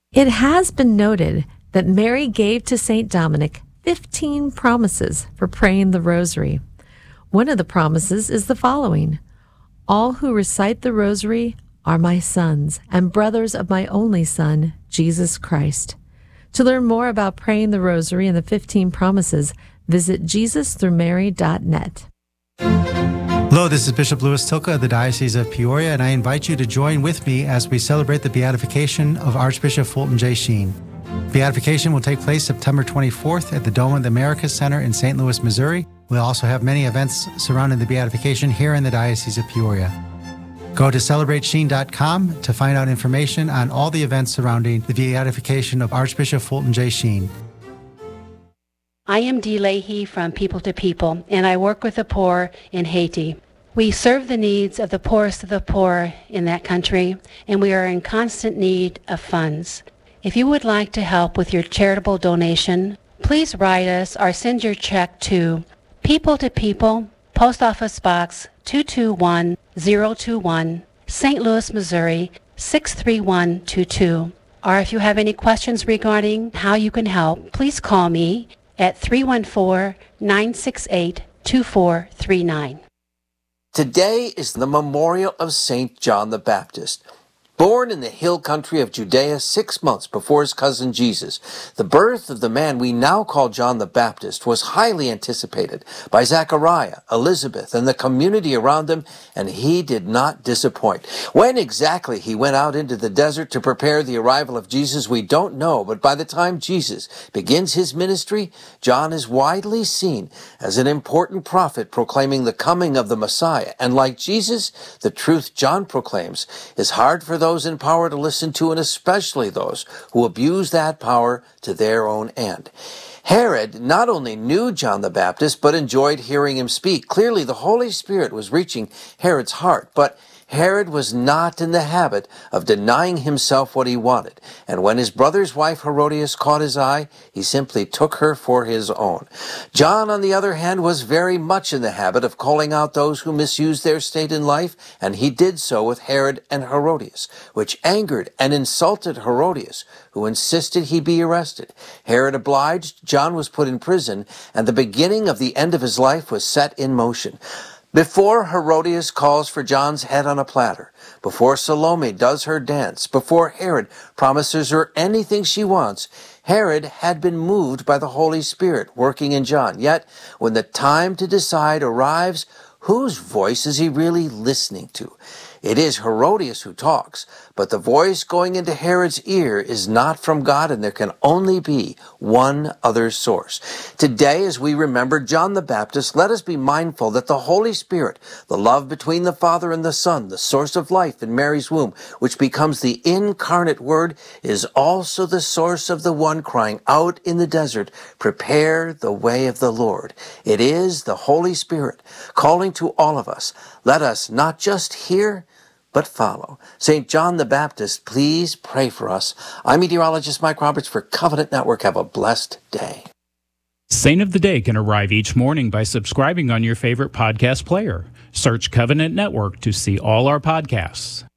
It has been noted that Mary gave to St. Dominic 15 promises for praying the rosary. One of the promises is the following: all who recite the rosary are my sons and brothers of my only Son, Jesus Christ. To learn more about praying the rosary and the 15 promises, visit JesusThroughMary.net. Hello, this is Bishop Louis Tilka of the Diocese of Peoria, and I invite you to join with me as we celebrate the beatification of Archbishop Fulton J. Sheen. Beatification will take place September 24th at the Dome of the Americas Center in St. Louis, Missouri. We'll also have many events surrounding the beatification here in the Diocese of Peoria. Go to CelebrateSheen.com to find out information on all the events surrounding the beatification of Archbishop Fulton J. Sheen. I am Dee Leahy from People to People, and I work with the poor in Haiti. We serve the needs of the poorest of the poor in that country, and we are in constant need of funds. If you would like to help with your charitable donation, please write us or send your check to People to People, Post Office Box 221021, St. Louis, Missouri 63122. Or if you have any questions regarding how you can help, please call me at 314-968-2439. Today is the memorial of St. John the Baptist. Born in the hill country of Judea 6 months before his cousin Jesus, the birth of the man we now call John the Baptist was highly anticipated by Zechariah, Elizabeth, and the community around them, and he did not disappoint. When exactly he went out into the desert to prepare the arrival of Jesus, we don't know, but by the time Jesus begins his ministry, John is widely seen as an important prophet proclaiming the coming of the Messiah. And like Jesus, the truth John proclaims is hard for those in power to listen to, and especially those who abuse that power to their own end. Herod not only knew John the Baptist, but enjoyed hearing him speak. Clearly, the Holy Spirit was reaching Herod's heart, but Herod was not in the habit of denying himself what he wanted, and when his brother's wife Herodias caught his eye, he simply took her for his own. John, on the other hand, was very much in the habit of calling out those who misused their state in life, and he did so with Herod and Herodias, which angered and insulted Herodias, who insisted he be arrested. Herod obliged, John was put in prison, and the beginning of the end of his life was set in motion. Before Herodias calls for John's head on a platter, before Salome does her dance, before Herod promises her anything she wants, Herod had been moved by the Holy Spirit working in John. Yet, when the time to decide arrives, whose voice is he really listening to? It is Herodias who talks, but the voice going into Herod's ear is not from God, and there can only be one other source. Today, as we remember John the Baptist, let us be mindful that the Holy Spirit, the love between the Father and the Son, the source of life in Mary's womb, which becomes the incarnate Word, is also the source of the one crying out in the desert, "Prepare the way of the Lord." It is the Holy Spirit calling to all of us. Let us not just hear, but follow. St. John the Baptist, please pray for us. I'm meteorologist Mike Roberts for Covenant Network. Have a blessed day. Saint of the Day can arrive each morning by subscribing on your favorite podcast player. Search Covenant Network to see all our podcasts.